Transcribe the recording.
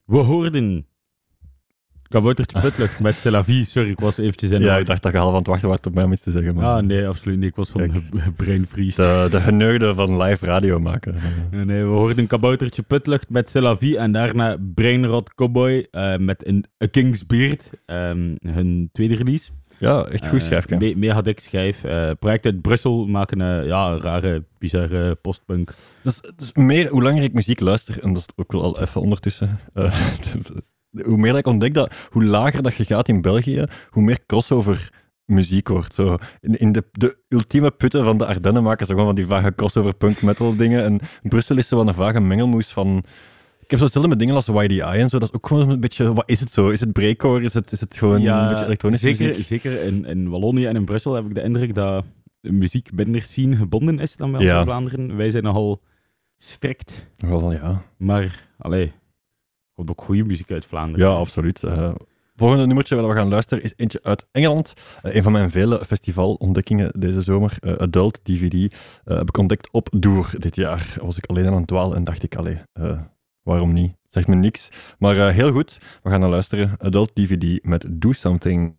We hoorden Kaboutertje Putlucht met C'est la vie. Sorry, ik was eventjes in de Ja, war. ik dacht dat je half aan het wachten was op mij om iets te zeggen. Maar... Ah, nee, absoluut niet. Ik was van brainfreeze. De geneugde van live radio maken. Nee, we hoorden Kaboutertje Putlucht met C'est la vie en daarna Brainrot Cowboy met A King's Beard, hun tweede release. Ja, echt goed schijfje. Mega dik schijf. Project uit Brussel maken een rare, bizarre postpunk. Dat is meer hoe langer ik muziek luister, en dat is ook wel al even ondertussen, hoe meer dat ik ontdek dat hoe lager dat je gaat in België, hoe meer crossover muziek wordt. Zo, in de ultieme putten van de Ardennen maken ze gewoon van die vage crossover punk metal dingen. En Brussel is zo wat een vage mengelmoes van... Ik heb zo hetzelfde met dingen als YDI en zo. Dat is ook gewoon een beetje... Wat is het zo? Is het breakcore? Is het gewoon een beetje elektronische muziek? Zeker in Wallonië en in Brussel heb ik de indruk dat de muziek minder scene gebonden is dan bij ons in Vlaanderen. Wij zijn nogal strikt. Wel, ja. Maar, er komt ook goede muziek uit Vlaanderen. Ja, absoluut. Volgende nummertje waar we gaan luisteren is eentje uit Engeland. Een van mijn vele festival-ontdekkingen deze zomer. Adult DVD. Heb ik ontdekt op Doer dit jaar. Was ik alleen aan het dwalen en dacht ik, waarom niet? Zegt me niks. Maar heel goed. We gaan naar luisteren. Adult DVD met Do Something.